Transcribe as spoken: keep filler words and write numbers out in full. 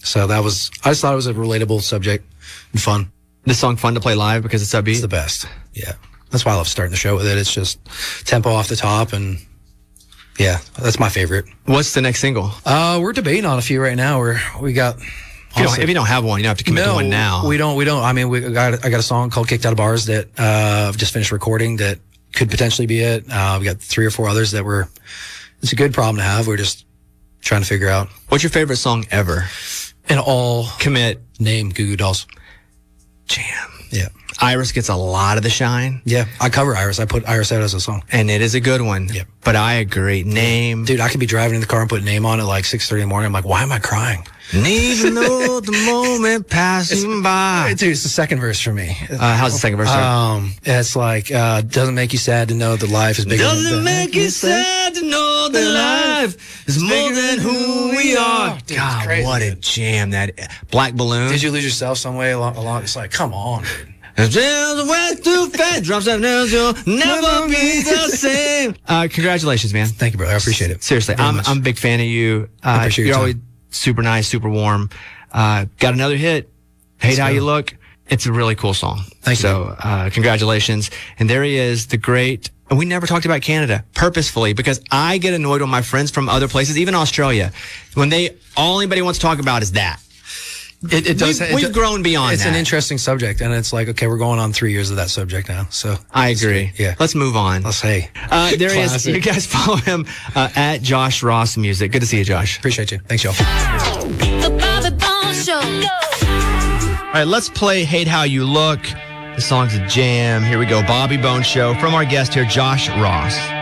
So that was, I just thought it was a relatable subject and fun. This song fun to play live because it's upbeat? It's the best. Yeah. That's why I love starting the show with it. It's just tempo off the top, and yeah, that's my favorite. What's the next single? Uh, we're debating on a few right now. We're, we got... If you, don't, if you don't have one, you don't have to commit no, to one now. we don't. We don't. I mean, we got. I got a song called "Kicked Out of Bars" that uh, I've just finished recording. That could potentially be it. Uh, we got three or four others that were. It's a good problem to have. We're just trying to figure out. What's your favorite song ever? And all commit name Goo Goo Dolls. Jam. Yeah. Iris gets a lot of the shine. Yeah, I cover Iris. I put Iris out as a song. And it is a good one. Yep. But I agree. Name. Dude, I could be driving in the car and put Name on at like six thirty in the morning. I'm like, why am I crying? And even though the moment passing by. Dude, it's the second verse for me. Uh, how's the second verse? Um, it's like, uh, doesn't make you sad to know that life is bigger Doesn't than make you sad to know that life is more than who we are. Dude, God, crazy, what a dude. jam. That Black Balloon. Did you lose yourself some way along? along? It's like, come on, dude. Too fast, drops up nails, you'll never be the same. Uh, congratulations, man. Thank you, brother. I appreciate it. Seriously, Very I'm much. I'm a big fan of you. Uh, I appreciate you're your always time. super nice, super warm. Uh, got another hit. Hate Let's How go. You Look. It's a really cool song. Thank you. So, uh, congratulations. And there he is, the great. And we never talked about Canada purposefully because I get annoyed when my friends from other places, even Australia, when they all anybody wants to talk about is that. It, it does. We've, it we've do- grown beyond It's that. an interesting subject, and it's like, okay, we're going on three years of that subject now. So I agree. Yeah. Let's move on. let's say. Uh, there he is. Classic. You guys follow him uh, at Josh Ross Music. Good to see you, Josh. Appreciate you. Thanks, y'all. The Bobby Bones Show. All right, let's play Hate How You Look. The song's a jam. Here we go. Bobby Bones Show from our guest here, Josh Ross.